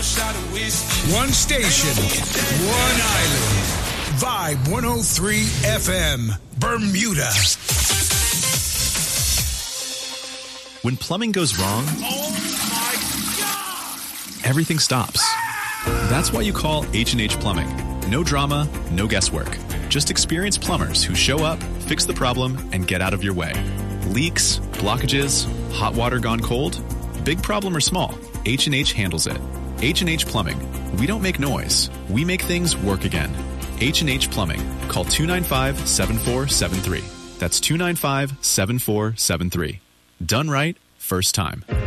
One station, one island. Vibe 103 FM, Bermuda. When plumbing goes wrong, everything stops. That's why you call H&H Plumbing. No drama, no guesswork. Just experienced plumbers who show up, fix the problem, and get out of your way. Leaks, blockages, hot water gone cold? Big problem or small, H&H handles it. H&H Plumbing. We don't make noise. We make things work again. H&H Plumbing. Call 295-7473. That's 295-7473. Done right, first time.